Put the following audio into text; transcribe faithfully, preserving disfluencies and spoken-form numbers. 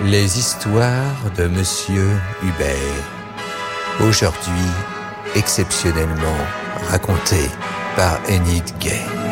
Les histoires de Monsieur Hubert. Aujourd'hui, exceptionnellement racontées par Enid Gay.